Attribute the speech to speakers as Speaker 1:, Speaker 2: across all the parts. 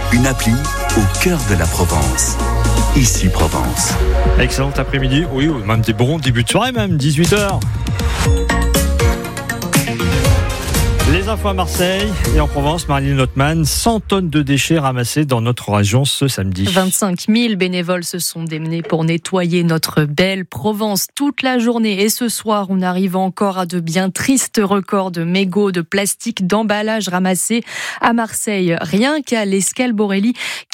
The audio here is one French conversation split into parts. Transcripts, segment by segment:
Speaker 1: une appli au cœur de la Provence. Ici Provence.
Speaker 2: Excellent après-midi, oui, même des bons débuts de soirée même, 18h. Les infos à Marseille et en Provence, Marilyn Lotman, 100 tonnes de déchets ramassés dans notre région ce samedi.
Speaker 3: 25 000 bénévoles se sont démenés pour nettoyer notre belle Provence toute la journée. Et ce soir, on arrive encore à de bien tristes records de mégots, de plastique, d'emballages ramassés à Marseille. Rien qu'à l'Escale Borelli,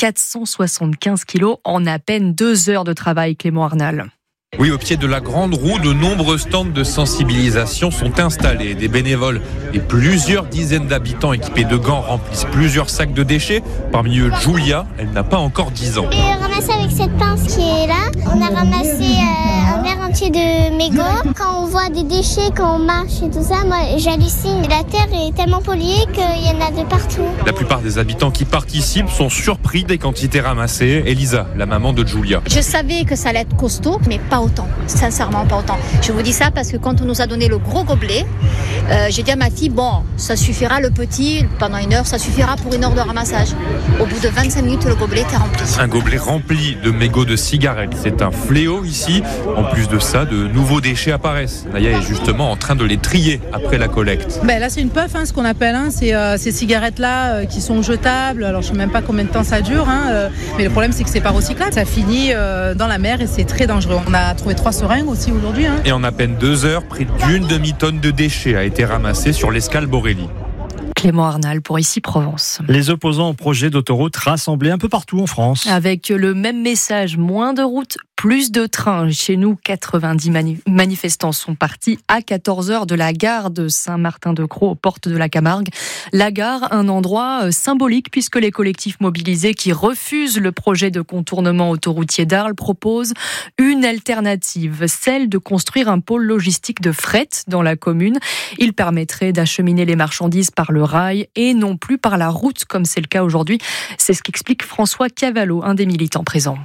Speaker 3: 475 kilos en à peine 2 heures de travail, Clément Arnal.
Speaker 4: Oui, au pied de la Grande Roue, de nombreux stands de sensibilisation sont installés. Des bénévoles et plusieurs dizaines d'habitants équipés de gants remplissent plusieurs sacs de déchets. Parmi eux, Julia, elle n'a pas encore 10 ans.
Speaker 5: J'ai ramassé avec cette pince qui est là. On a ramassé un verre entier de mégots. Quand on voit des déchets, quand on marche et tout ça, moi j'hallucine. La terre est tellement polluée qu'il y en a de partout.
Speaker 4: La plupart des habitants qui participent sont surpris des quantités ramassées. Elisa, la maman de Julia.
Speaker 6: Je savais que ça allait être costaud, mais pas autant, sincèrement pas autant. Je vous dis ça parce que quand on nous a donné le gros gobelet, j'ai dit à ma fille, bon, ça suffira le petit, pendant 1 heure, ça suffira pour 1 heure de ramassage. Au bout de 25 minutes, le gobelet était rempli.
Speaker 4: Un gobelet rempli de mégots de cigarettes, c'est un fléau ici. En plus de ça, de nouveaux déchets apparaissent. Naya est justement en train de les trier après la collecte.
Speaker 7: Là c'est une puff, ce qu'on appelle, c'est ces cigarettes-là qui sont jetables. Alors je sais même pas combien de temps ça dure, mais le problème c'est que c'est pas recyclable. Ça finit dans la mer et c'est très dangereux. On a trouvé 3 seringues aussi aujourd'hui.
Speaker 4: Et en à peine 2 heures, près d'une demi-tonne de déchets a été ramassé sur l'Escale Borelli.
Speaker 3: Clément Arnal pour Ici Provence.
Speaker 2: Les opposants au projet d'autoroute rassemblés un peu partout en France.
Speaker 3: Avec le même message, moins de routes, plus de trains. Chez nous, 90 manifestants sont partis à 14h de la gare de Saint-Martin-de-Crau aux portes de la Camargue. La gare, un endroit symbolique puisque les collectifs mobilisés qui refusent le projet de contournement autoroutier d'Arles proposent une alternative, celle de construire un pôle logistique de fret dans la commune. Il permettrait d'acheminer les marchandises par le rail et non plus par la route comme c'est le cas aujourd'hui. C'est ce qu'explique François Cavallo, un des militants présents.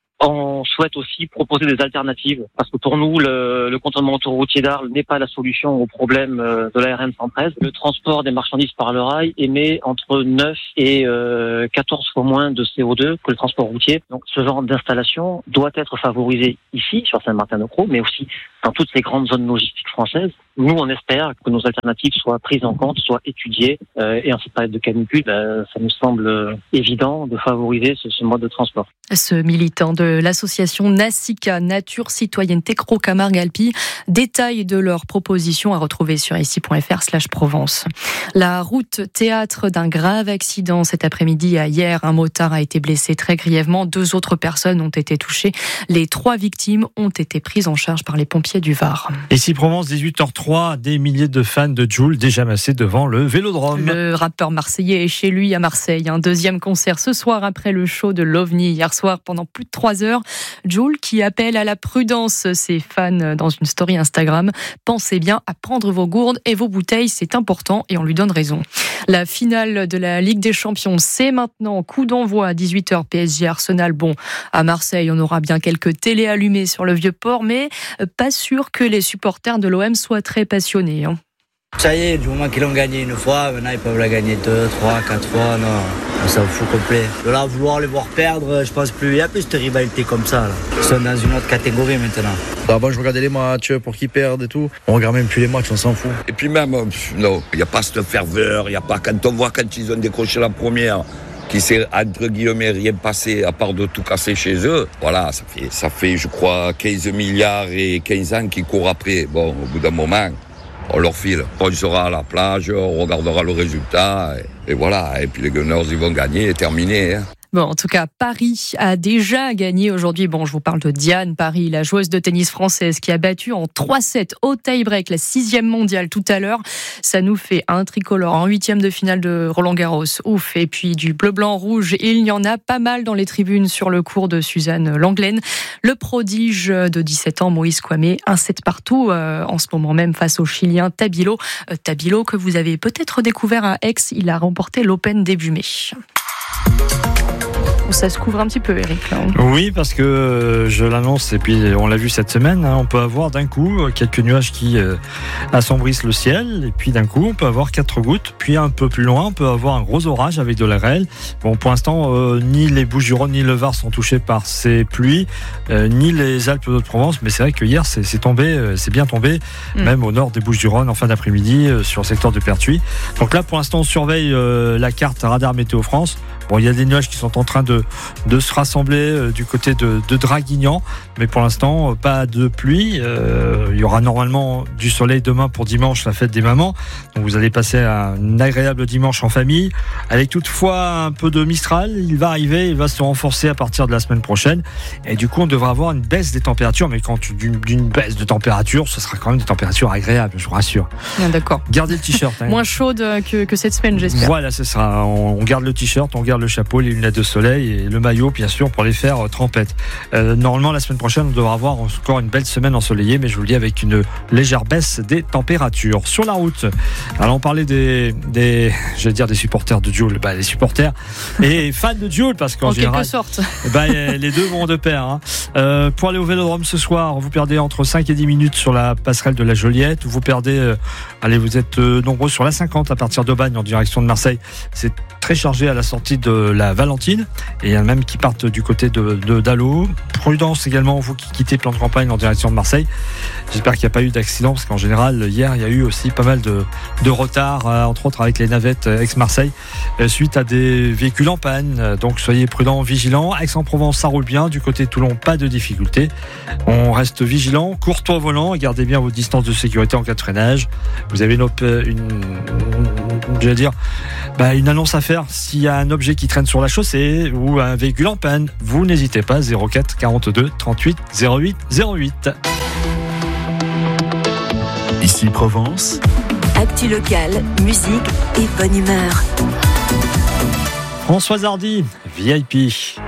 Speaker 8: On souhaite aussi proposer des alternatives parce que pour nous, le contournement autoroutier d'Arles n'est pas la solution au problème de la RN 113. Le transport des marchandises par le rail émet entre 9 et 14 fois moins de CO2 que le transport routier. Donc ce genre d'installation doit être favorisé ici, sur Saint-Martin-de-Crau, mais aussi dans toutes ces grandes zones logistiques françaises. Nous, on espère que nos alternatives soient prises en compte, soient étudiées. Et en cette période de canicule, ça nous semble évident de favoriser ce mode de transport.
Speaker 3: Ce militant de l'association NACICA, Nature Citoyenneté Crau-Camargue-Alpi, détail de leurs propositions à retrouver sur ici.fr/Provence. La route théâtre d'un grave accident cet après-midi à Hyères. Un motard a été blessé très grièvement. 2 autres personnes ont été touchées. Les 3 victimes ont été prises en charge par les pompiers du Var.
Speaker 2: Ici Provence, 18h03, des milliers de fans de Jul déjà massés devant le Vélodrome.
Speaker 3: Le rappeur marseillais est chez lui à Marseille. Un 2e concert ce soir après le show de l'OVNI hier soir pendant plus de 3 heures. Jul qui appelle à la prudence ses fans dans une story Instagram. Pensez bien à prendre vos gourdes et vos bouteilles, c'est important et on lui donne raison. La finale de la Ligue des Champions, c'est maintenant. Coup d'envoi à 18h, PSG Arsenal. Bon, à Marseille, on aura bien quelques télés allumées sur le Vieux-Port, mais pas sûr que les supporters de l'OM soient très passionnés.
Speaker 9: Ça y est, du moment qu'ils l'ont gagné une fois, maintenant ils peuvent la gagner 2, 3, 4 fois. Non, on s'en fout complet. De là, vouloir les voir perdre, je pense plus. Il n'y a plus de rivalité comme ça. Là. Ils sont dans une autre catégorie maintenant.
Speaker 10: Avant, je regardais les matchs pour qu'ils perdent et tout. On regarde même plus les matchs, on s'en fout.
Speaker 11: Et puis même, non, il n'y a pas cette ferveur. Il n'y a pas, quand on voit quand ils ont décroché la première, qui s'est, entre guillemets, rien passé à part de tout casser chez eux. Voilà, ça fait, je crois, 15 milliards et 15 ans qu'ils courent après. Bon, au bout d'un moment, on leur file. On sera à la plage, on regardera le résultat, et voilà. Et puis les Gunners, ils vont gagner et terminer.
Speaker 3: Bon, en tout cas, Paris a déjà gagné aujourd'hui. Bon, je vous parle de Diane Paris, la joueuse de tennis française qui a battu en 3-7 au tie-break la 6e mondiale tout à l'heure. Ça nous fait un tricolore en 8e de finale de Roland-Garros. Ouf. Et puis du bleu, blanc, rouge. Il y en a pas mal dans les tribunes sur le cours de Suzanne Langlaine. Le prodige de 17 ans, Moïse Kouamé, 1-7 partout en ce moment même face au Chilien Tabilo. Tabilo que vous avez peut-être découvert à Aix. Il a remporté l'Open début mai. ça se couvre un petit peu, Eric. Là.
Speaker 2: Oui, parce que je l'annonce, et puis on l'a vu cette semaine, on peut avoir d'un coup quelques nuages qui assombrissent le ciel, et puis d'un coup on peut avoir 4 gouttes, puis un peu plus loin on peut avoir un gros orage avec de la grêle. Bon, pour l'instant, ni les Bouches-du-Rhône ni le Var sont touchés par ces pluies, ni les Alpes de Provence, mais c'est vrai que hier c'est tombé, c'est bien tombé, même au nord des Bouches-du-Rhône en fin d'après-midi sur le secteur de Pertuis. Donc là pour l'instant on surveille la carte radar Météo France. Bon, il y a des nuages qui sont en train de se rassembler du côté de Draguignan, mais pour l'instant, pas de pluie. Il y aura normalement du soleil demain pour dimanche, la fête des mamans. Donc vous allez passer un agréable dimanche en famille, avec toutefois un peu de Mistral. Il va arriver, il va se renforcer à partir de la semaine prochaine. Et du coup, on devra avoir une baisse des températures, mais quand d'une baisse de température, ce sera quand même des températures agréables, je vous rassure.
Speaker 3: Bien, d'accord.
Speaker 2: Gardez le t-shirt.
Speaker 3: Moins chaude que cette semaine, j'espère.
Speaker 2: Voilà, c'est ça. On garde le t-shirt, on garde le chapeau, les lunettes de soleil et le maillot, bien sûr, pour les faire trempette. Normalement, la semaine prochaine, on devra avoir encore une belle semaine ensoleillée, mais je vous le dis, avec une légère baisse des températures. Sur la route, alors on parlait des supporters de Joule, les supporters et fans de Joule, parce qu'en général,
Speaker 3: quelque sorte.
Speaker 2: Les deux vont de pair. Pour aller au Vélodrome ce soir, vous perdez entre 5 et 10 minutes sur la passerelle de la Joliette. Vous perdez, vous êtes nombreux sur la 50 à partir d'Aubagne en direction de Marseille. C'est très chargé à la sortie de la Valentine, et il y en a même qui partent du côté de Dallot. Prudence également, vous qui quittez Plan de Campagne en direction de Marseille. J'espère qu'il n'y a pas eu d'accident, parce qu'en général hier il y a eu aussi pas mal de retard, entre autres avec les navettes Aix-Marseille suite à des véhicules en panne. Donc soyez prudents, vigilants. Aix-en-Provence, ça roule bien, du côté de Toulon, pas de difficultés. On reste vigilants, courtois au volant, et gardez bien vos distances de sécurité en cas de freinage. Vous avez une annonce à faire s'il y a un objet qui traîne sur la chaussée ou un véhicule en panne. Vous n'hésitez pas, 04 42 38 08 08.
Speaker 1: Ici Provence.
Speaker 12: Actu locale, musique et bonne humeur.
Speaker 2: Françoise Hardy, VIP.